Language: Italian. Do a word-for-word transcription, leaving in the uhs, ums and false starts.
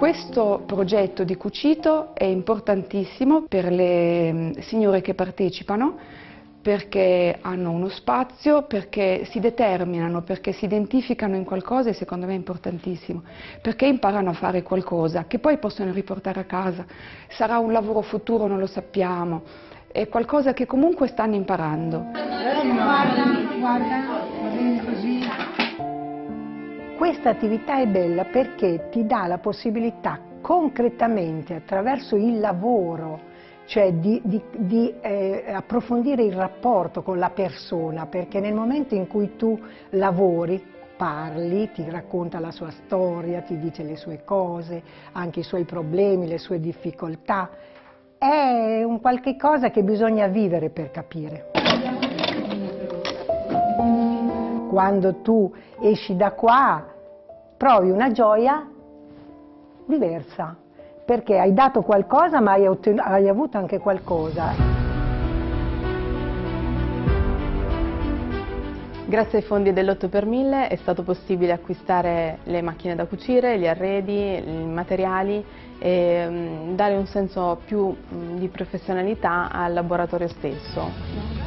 Questo progetto di cucito è importantissimo per le signore che partecipano, perché hanno uno spazio, perché si determinano, perché si identificano in qualcosa, e secondo me è importantissimo, perché imparano a fare qualcosa che poi possono riportare a casa. Sarà un lavoro futuro, non lo sappiamo, è qualcosa che comunque stanno imparando. Guarda, guarda, va bene così. Questa attività è bella perché ti dà la possibilità concretamente, attraverso il lavoro, cioè di, di, di eh, approfondire il rapporto con la persona, perché nel momento in cui tu lavori, parli, ti racconta la sua storia, ti dice le sue cose, anche i suoi problemi, le sue difficoltà, è un qualche cosa che bisogna vivere per capire. Quando tu esci da qua, provi una gioia diversa, perché hai dato qualcosa ma hai, hai avuto anche qualcosa. Grazie ai fondi dell'otto per mille è stato possibile acquistare le macchine da cucire, gli arredi, i materiali e um, dare un senso più um, di professionalità al laboratorio stesso.